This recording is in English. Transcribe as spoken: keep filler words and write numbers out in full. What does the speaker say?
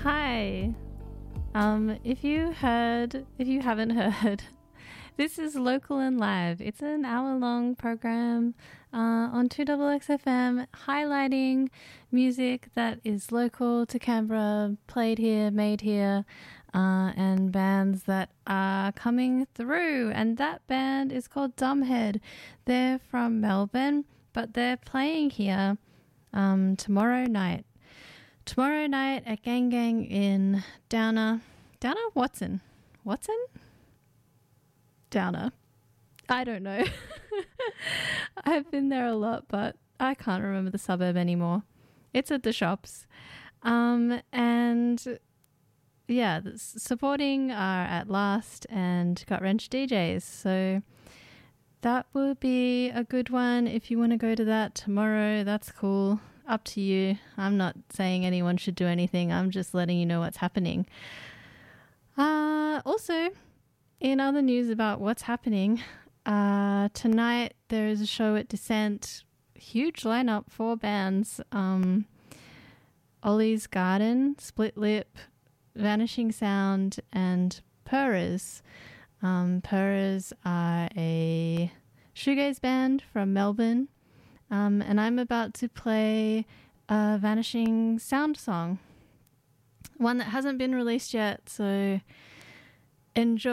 Hi. Um, if you heard, if you haven't heard, this is Local and Live. It's an hour-long program uh, on two X X F M highlighting music that is local to Canberra, played here, made here, uh, and bands that are coming through. And that band is called Dumbhead. They're from Melbourne, but they're playing here um, tomorrow night. Tomorrow night at Gang Gang in Downer. Downer? Watson? Watson? Downer. I don't know. I've been there a lot, but I can't remember the suburb anymore. It's at the shops. Um, and yeah, supporting are At Last and Gut Wrench D Js. So that will be a good one if you want to go to that tomorrow. That's cool. Up to you. I'm not saying anyone should do anything. I'm just letting you know what's happening. Uh, also, in other news about what's happening, uh, tonight there is a show at Descent. Huge lineup, four bands. Um, Ollie's Garden, Split Lip, Vanishing Sound, and Purrs. Um, Purrs are a shoegaze band from Melbourne. Um, and I'm about to play a Vanishing Sound song. One that hasn't been released yet, so enjoy.